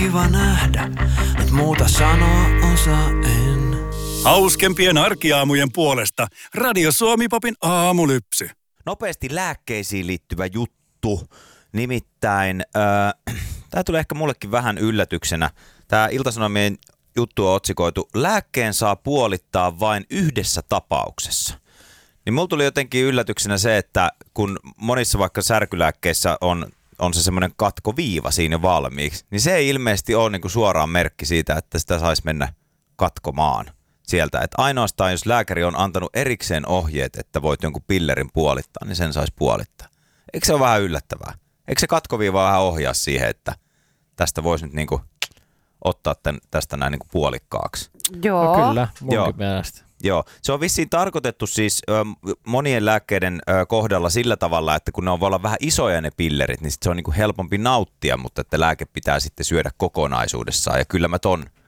kiva nähdä, et muuta sanoa osaa en. Hauskempien arkiaamujen puolesta Radio Suomi-popin aamulypsy. Nopeasti lääkkeisiin liittyvä juttu. Nimittäin, tämä tulee ehkä mullekin vähän yllätyksenä. Tämä Ilta-Sanomien juttu on otsikoitu, lääkkeen saa puolittaa vain yhdessä tapauksessa. Niin mulla tuli jotenkin yllätyksenä se, että kun monissa vaikka särkylääkkeissä on se semmoinen katkoviiva siinä valmiiksi, niin se ei ilmeisesti ole niinku suoraan merkki siitä, että sitä saisi mennä katkomaan sieltä. Että ainoastaan jos lääkäri on antanut erikseen ohjeet, että voit jonkun pillerin puolittaa, niin sen saisi puolittaa. Eikö se ole vähän yllättävää? Eikö se katkoviiva vähän ohjaa siihen, että tästä voisi nyt niinku ottaa tästä näin niinku puolikkaaksi? Joo. No kyllä, munkin mielestä. Joo, se on vissiin tarkoitettu siis monien lääkkeiden kohdalla sillä tavalla, että kun ne voi olla vähän isoja ne pillerit, niin sit se on niinku helpompi nauttia, mutta että lääke pitää sitten syödä kokonaisuudessaan. Ja kyllä mä ton